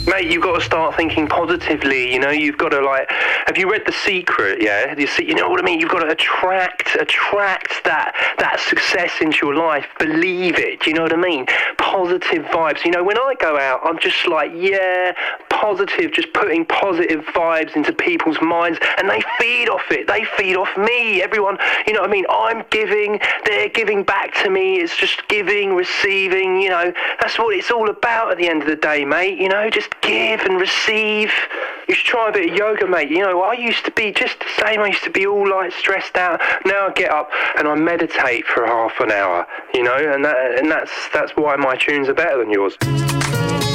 Mate, you've got to start thinking positively, you know, you've got to, like, have you read The Secret, yeah? You know what I mean? You've got to attract that success into your life, believe it, do you know what I mean? Positive vibes, you know, when I go out, I'm just like, yeah, positive, just putting positive vibes into people's minds, and they feed off it, they feed off me, everyone, you know what I mean? I'm giving, they're giving back to me, it's just giving, receiving, you know, that's what it's all about at the end of the day, mate, you know, just give and receive. You should try a bit of yoga, mate. You know, I used to be just the same. I used to be all like stressed out. Now I get up and I meditate for half an hour, you know, and that's why my tunes are better than yours.